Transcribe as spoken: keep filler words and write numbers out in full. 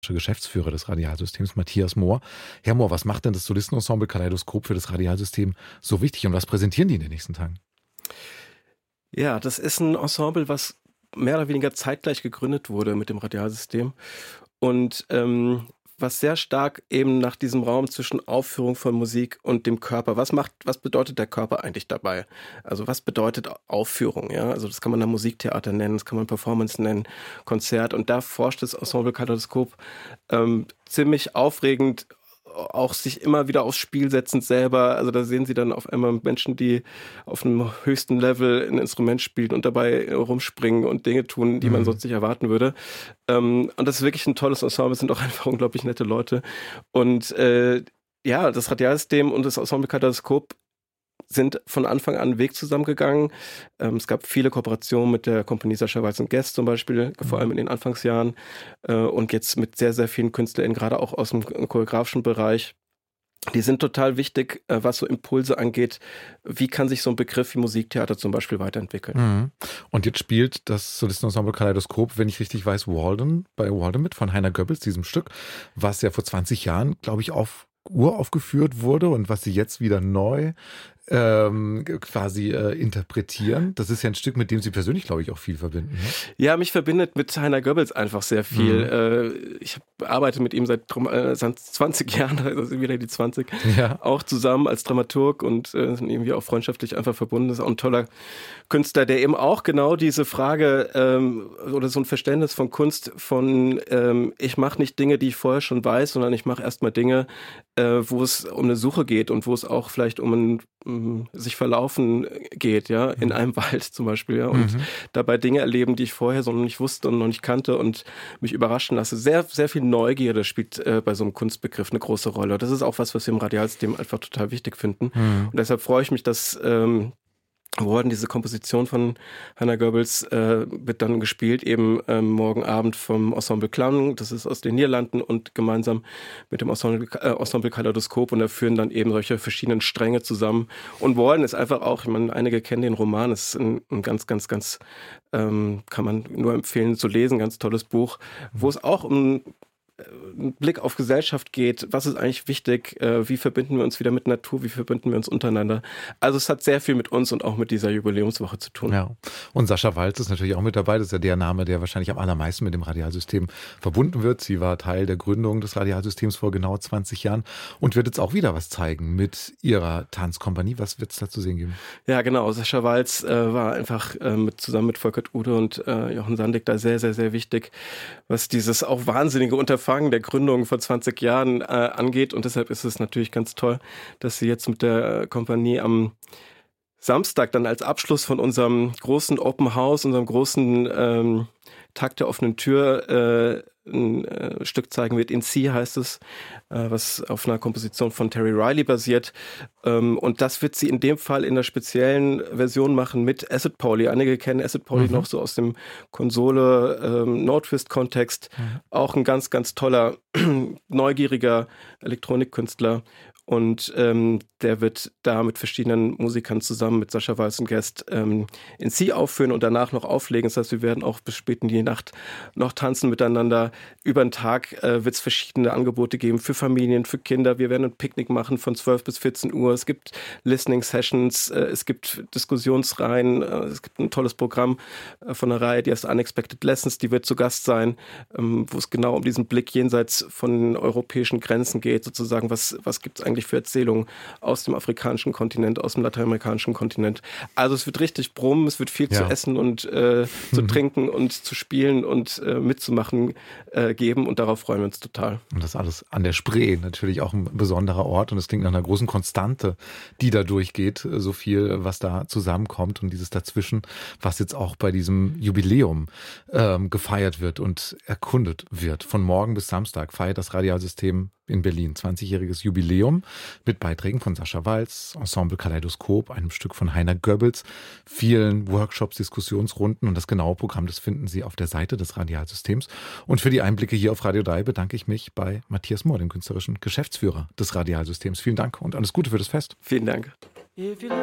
Geschäftsführer des Radialsystems, Matthias Mohr. Herr Mohr, was macht denn das Solistenensemble Kaleidoskop für das Radialsystem so wichtig und was präsentieren die in den nächsten Tagen? Ja, das ist ein Ensemble, was mehr oder weniger zeitgleich gegründet wurde mit dem Radialsystem und ähm, was sehr stark eben nach diesem Raum zwischen Aufführung von Musik und dem Körper. Was macht, was bedeutet der Körper eigentlich dabei? Also was bedeutet Aufführung? Ja, also das kann man dann Musiktheater nennen, das kann man Performance nennen, Konzert. Und da forscht das Ensemble Kaleidoskop ähm, ziemlich aufregend, auch sich immer wieder aufs Spiel setzend selber. Also da sehen Sie dann auf einmal Menschen, die auf einem höchsten Level ein Instrument spielen und dabei rumspringen und Dinge tun, die man mhm. sonst nicht erwarten würde. Ähm, und das ist wirklich ein tolles Ensemble, sind auch einfach unglaublich nette Leute. Und äh, ja, das Radialsystem und das Ensemble Kaleidoskop sind von Anfang an einen Weg zusammengegangen. Ähm, es gab viele Kooperationen mit der Kompanie Sascha Waltz und Guest zum Beispiel, mhm. vor allem in den Anfangsjahren. Äh, und jetzt mit sehr, sehr vielen KünstlerInnen, gerade auch aus dem choreografischen Bereich. Die sind total wichtig, äh, was so Impulse angeht. Wie kann sich so ein Begriff wie Musiktheater zum Beispiel weiterentwickeln? Mhm. Und jetzt spielt das Solistenensemble Kaleidoskop, wenn ich richtig weiß, Walden, bei Walden mit, von Heiner Goebbels, diesem Stück, was ja vor zwanzig Jahren, glaube ich, auf uraufgeführt wurde und was sie jetzt wieder neu ähm, quasi äh, interpretieren. Das ist ja ein Stück, mit dem Sie persönlich, glaube ich, auch viel verbinden. Ne? Ja, mich verbindet mit Heiner Goebbels einfach sehr viel. Mhm. Äh, ich arbeite mit ihm seit äh, zwanzig Jahren, also wieder die zwanzig, ja. auch zusammen als Dramaturg und äh, sind irgendwie auch freundschaftlich einfach verbunden. Das ist auch ein toller Künstler, der eben auch genau diese Frage ähm, oder so ein Verständnis von Kunst von ähm, ich mache nicht Dinge, die ich vorher schon weiß, sondern ich mache erstmal Dinge, äh, wo es um eine Suche geht und wo es auch vielleicht um ein sich verlaufen geht, ja, in einem Wald zum Beispiel, ja, und mhm. dabei Dinge erleben, die ich vorher so noch nicht wusste und noch nicht kannte und mich überraschen lasse. Sehr, sehr viel Neugierde spielt äh, bei so einem Kunstbegriff eine große Rolle. Das ist auch was, was wir im Radialsystem einfach total wichtig finden. Mhm. Und deshalb freue ich mich, dass ähm, Worden, diese Komposition von Heiner Goebbels äh, wird dann gespielt, eben ähm, morgen Abend vom Ensemble Clown, das ist aus den Niederlanden, und gemeinsam mit dem Ensemble, äh, Ensemble Kaleidoskop, und da führen dann eben solche verschiedenen Stränge zusammen. Und Walden ist einfach auch, ich meine, einige kennen den Roman, ist ein, ein ganz, ganz, ganz, ähm, kann man nur empfehlen zu lesen, ganz tolles Buch, wo es auch um ein Blick auf Gesellschaft geht, was ist eigentlich wichtig, äh, wie verbinden wir uns wieder mit Natur, wie verbinden wir uns untereinander. Also es hat sehr viel mit uns und auch mit dieser Jubiläumswoche zu tun. Ja. Und Sascha Waltz ist natürlich auch mit dabei, das ist ja der Name, der wahrscheinlich am allermeisten mit dem Radialsystem verbunden wird. Sie war Teil der Gründung des Radialsystems vor genau zwanzig Jahren und wird jetzt auch wieder was zeigen mit ihrer Tanzkompanie. Was wird es da zu sehen geben? Ja, genau, Sascha Waltz äh, war einfach äh, mit, zusammen mit Volkert Ude und äh, Jochen Sandig da sehr, sehr, sehr wichtig, was dieses auch wahnsinnige Unterfangen der Gründung vor zwanzig Jahren äh, angeht. Und deshalb ist es natürlich ganz toll, dass sie jetzt mit der Kompanie am Samstag dann als Abschluss von unserem großen Open House, unserem großen ähm, Tag der offenen Tür äh, ein äh, Stück zeigen wird. In C heißt es, äh, was auf einer Komposition von Terry Riley basiert. Ähm, und das wird sie in dem Fall in der speziellen Version machen mit Acid Pauli. Einige kennen Acid Pauli mhm. noch so aus dem Konsole ähm, No-Twist-Kontext. Mhm. Auch ein ganz, ganz toller, neugieriger Elektronikkünstler. Und ähm, der wird da mit verschiedenen Musikern zusammen mit Sascha Waltz und Guest ähm, in C aufführen und danach noch auflegen. Das heißt, wir werden auch bis spät in die Nacht noch tanzen miteinander. Über den Tag äh, wird es verschiedene Angebote geben für Familien, für Kinder. Wir werden ein Picknick machen von zwölf bis vierzehn Uhr. Es gibt Listening Sessions, äh, es gibt Diskussionsreihen, äh, es gibt ein tolles Programm äh, von einer Reihe, die heißt Unexpected Lessons, die wird zu Gast sein, ähm, wo es genau um diesen Blick jenseits von europäischen Grenzen geht, sozusagen, was, was gibt es eigentlich für Erzählungen aus dem afrikanischen Kontinent, aus dem lateinamerikanischen Kontinent. Also es wird richtig brummen, es wird viel ja. zu essen und äh, zu mhm. trinken und zu spielen und äh, mitzumachen äh, geben, und darauf freuen wir uns total. Und das alles an der Spree, natürlich auch ein besonderer Ort, und es klingt nach einer großen Konstante, die da durchgeht, so viel, was da zusammenkommt, und dieses Dazwischen, was jetzt auch bei diesem Jubiläum ähm, gefeiert wird und erkundet wird. Von morgen bis Samstag feiert das Radialsystem in Berlin zwanzigjähriges Jubiläum mit Beiträgen von Sascha Waltz, Ensemble Kaleidoskop, einem Stück von Heiner Goebbels, vielen Workshops, Diskussionsrunden, und das genaue Programm, das finden Sie auf der Seite des Radialsystems. Und für die Einblicke hier auf Radio drei bedanke ich mich bei Matthias Mohr, dem künstlerischen Geschäftsführer des Radialsystems. Vielen Dank und alles Gute für das Fest. Vielen Dank.